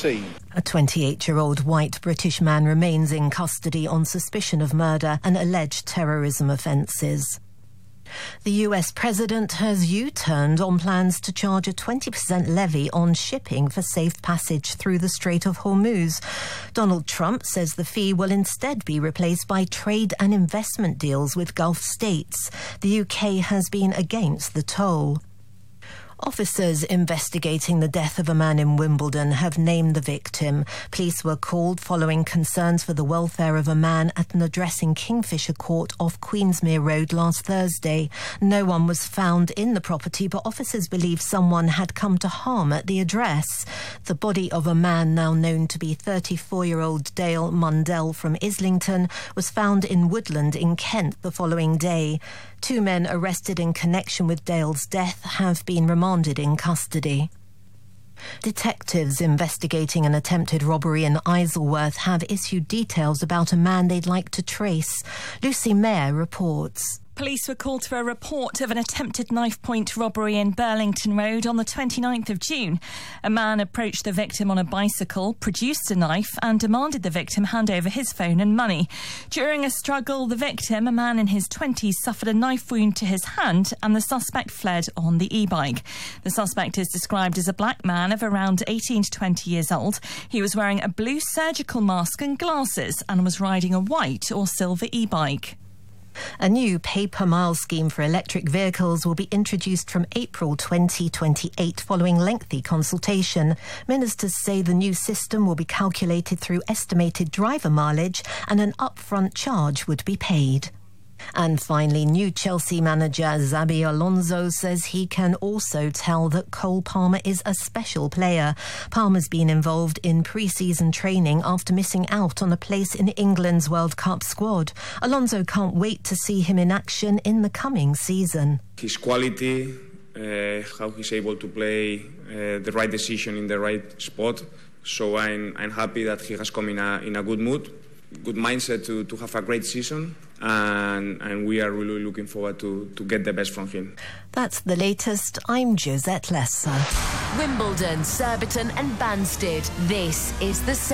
scene. A 28-year-old white British man remains in custody on suspicion of murder and alleged terrorism offences. The US president has U-turned on plans to charge a 20% levy on shipping for safe passage through the Strait of Hormuz. Donald Trump says the fee will instead be replaced by trade and investment deals with Gulf states. The UK has been against the toll. Officers investigating the death of a man in Wimbledon have named the victim. Police were called following concerns for the welfare of a man at an address in Kingfisher Court off Queensmere Road last Thursday. No one was found in the property, but officers believe someone had come to harm at the address. The body of a man now known to be 34-year-old Dale Mundell from Islington was found in Woodland in Kent the following day. 2 men arrested in connection with Dale's death have been remanded in custody. Detectives investigating an attempted robbery in Isleworth have issued details about a man they'd like to trace. Lucy Mayer reports. Police were called to a report of an attempted knife-point robbery in Burlington Road on the 29th of June. A man approached the victim on a bicycle, produced a knife and demanded the victim hand over his phone and money. During a struggle, the victim, a man in his 20s, suffered a knife wound to his hand and the suspect fled on the e-bike. The suspect is described as a black man of around 18 to 20 years old. He was wearing a blue surgical mask and glasses and was riding a white or silver e-bike. A new pay-per-mile scheme for electric vehicles will be introduced from April 2028 following lengthy consultation. Ministers say the new system will be calculated through estimated driver mileage and an upfront charge would be paid. And finally, new Chelsea manager Xabi Alonso says he can also tell that Cole Palmer is a special player. Palmer's been involved in pre-season training after missing out on a place in England's World Cup squad. Alonso can't wait to see him in action in the coming season. His quality, how he's able to play the right decision in the right spot. So I'm happy that he has come in a good mood, good mindset to have a great season. And we are really looking forward to get the best from him. That's the latest. I'm Josette Lesser. Wimbledon, Surbiton and Banstead. This is the